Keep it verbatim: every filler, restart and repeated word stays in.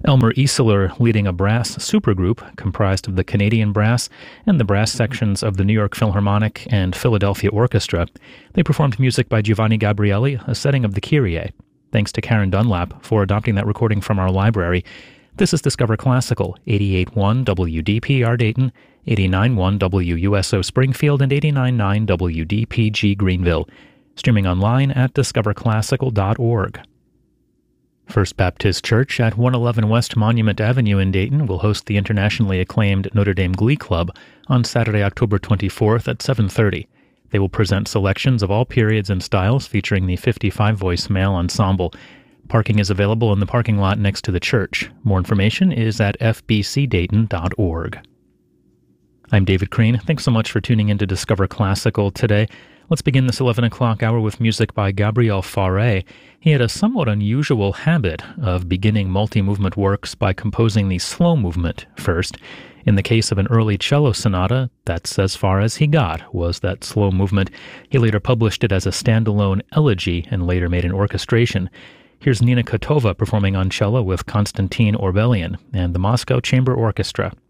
Elmer Easeler leading a brass supergroup comprised of the Canadian Brass and the brass sections of the New York Philharmonic and Philadelphia Orchestra. They performed music by Giovanni Gabrieli, a setting of the Kyrie. Thanks to Karen Dunlap for adopting that recording from our library. This is Discover Classical, eighty-eight point one W D P R Dayton, eighty-nine point one W U S O Springfield, and eighty-nine point nine W D P G Greenville. Streaming online at discover classical dot org. First Baptist Church at one eleven West Monument Avenue in Dayton will host the internationally acclaimed Notre Dame Glee Club on Saturday, October twenty-fourth at seven thirty. They will present selections of all periods and styles featuring the fifty-five voice male ensemble. Parking is available in the parking lot next to the church. More information is at f b c dayton dot org. I'm David Crane. Thanks so much for tuning in to Discover Classical today. Let's begin this eleven o'clock hour with music by Gabriel Fauré. He had a somewhat unusual habit of beginning multi-movement works by composing the slow movement first. In the case of an early cello sonata, that's as far as he got, was that slow movement. He later published it as a standalone elegy and later made an orchestration. Here's Nina Kotova performing on cello with Konstantin Orbelian and the Moscow Chamber Orchestra.